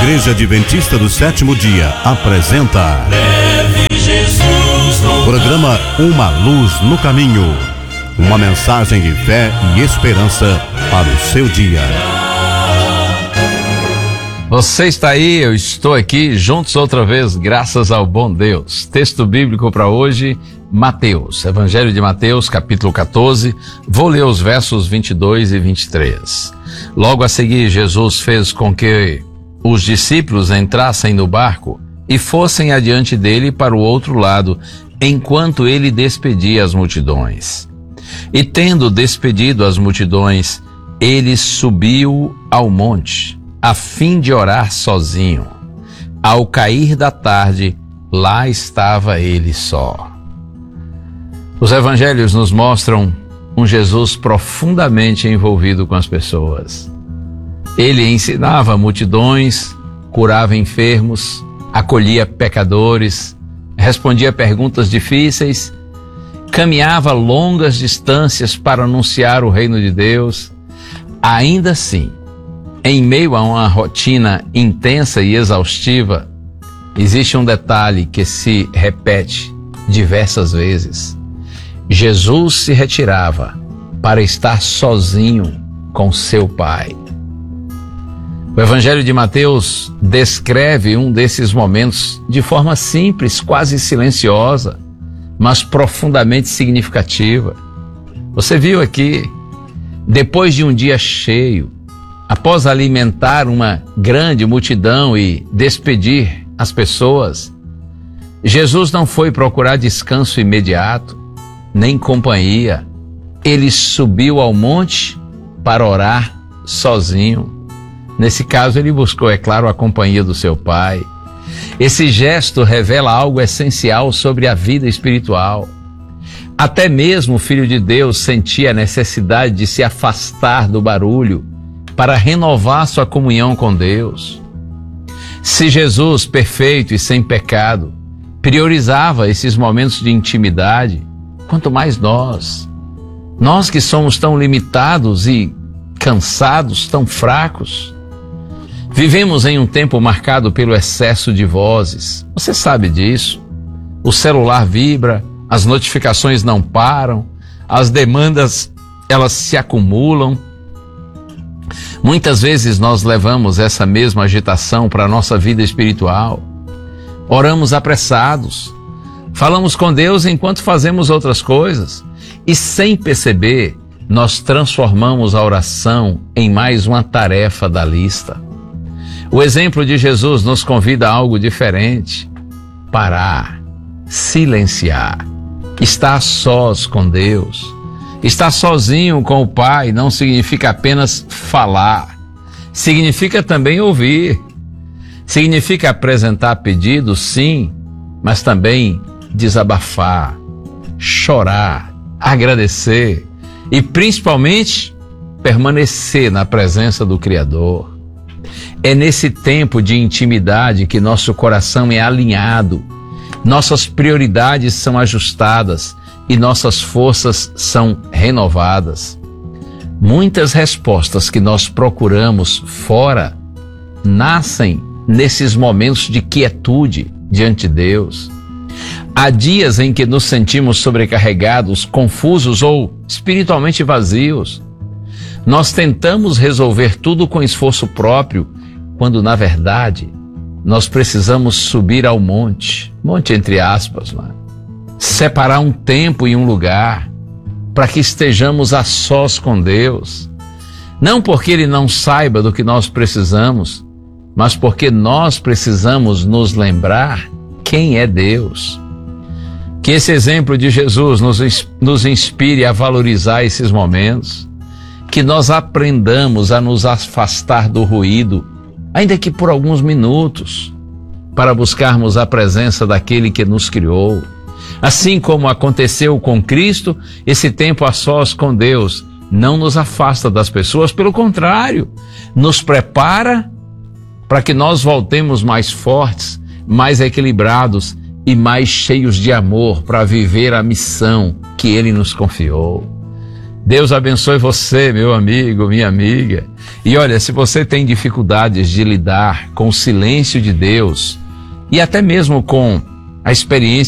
Igreja Adventista do Sétimo Dia apresenta programa Uma Luz no Caminho. Uma mensagem de fé e esperança para o seu dia. Você está aí, eu estou aqui, juntos outra vez, graças ao bom Deus. Texto bíblico para hoje, Mateus, Evangelho de Mateus, capítulo 14. Vou ler os versos 22 e 23. Logo a seguir, Jesus fez com que os discípulos entrassem no barco e fossem adiante dele para o outro lado, enquanto ele despedia as multidões. E tendo despedido as multidões, ele subiu ao monte, a fim de orar sozinho. Ao cair da tarde, lá estava ele só. Os evangelhos nos mostram um Jesus profundamente envolvido com as pessoas. Ele ensinava multidões, curava enfermos, acolhia pecadores, respondia perguntas difíceis, caminhava longas distâncias para anunciar o reino de Deus. Ainda assim, em meio a uma rotina intensa e exaustiva, existe um detalhe que se repete diversas vezes. Jesus se retirava para estar sozinho com seu Pai. O Evangelho de Mateus descreve um desses momentos de forma simples, quase silenciosa, mas profundamente significativa. Você viu aqui, depois de um dia cheio, após alimentar uma grande multidão e despedir as pessoas, Jesus não foi procurar descanso imediato, nem companhia. Ele subiu ao monte para orar sozinho. Nesse caso, ele buscou, é claro, a companhia do seu Pai. Esse gesto revela algo essencial sobre a vida espiritual. Até mesmo o Filho de Deus sentia a necessidade de se afastar do barulho para renovar sua comunhão com Deus. Se Jesus, perfeito e sem pecado, priorizava esses momentos de intimidade, quanto mais nós que somos tão limitados e cansados, tão fracos. Vivemos em um tempo marcado pelo excesso de vozes. Você sabe disso. O celular vibra, as notificações não param, as demandas, elas se acumulam. Muitas vezes nós levamos essa mesma agitação para a nossa vida espiritual. Oramos apressados, falamos com Deus enquanto fazemos outras coisas e, sem perceber, nós transformamos a oração em mais uma tarefa da lista. O exemplo de Jesus nos convida a algo diferente: parar, silenciar, estar sós com Deus. Estar sozinho com o Pai não significa apenas falar, significa também ouvir. Significa apresentar pedidos, sim, mas também desabafar, chorar, agradecer e, principalmente, permanecer na presença do Criador. É nesse tempo de intimidade que nosso coração é alinhado, nossas prioridades são ajustadas e nossas forças são renovadas. Muitas respostas que nós procuramos fora nascem nesses momentos de quietude diante de Deus. Há dias em que nos sentimos sobrecarregados, confusos ou espiritualmente vazios. Nós tentamos resolver tudo com esforço próprio, quando na verdade nós precisamos subir ao monte entre aspas, separar um tempo e um lugar para que estejamos a sós com Deus. Não porque Ele não saiba do que nós precisamos, mas porque nós precisamos nos lembrar quem é Deus. Que esse exemplo de Jesus nos inspire a valorizar esses momentos, que nós aprendamos a nos afastar do ruído, ainda que por alguns minutos, para buscarmos a presença daquele que nos criou. Assim como aconteceu com Cristo, esse tempo a sós com Deus não nos afasta das pessoas, pelo contrário, nos prepara para que nós voltemos mais fortes, mais equilibrados e mais cheios de amor para viver a missão que Ele nos confiou. Deus abençoe você, meu amigo, minha amiga. E olha, se você tem dificuldades de lidar com o silêncio de Deus e até mesmo com a experiência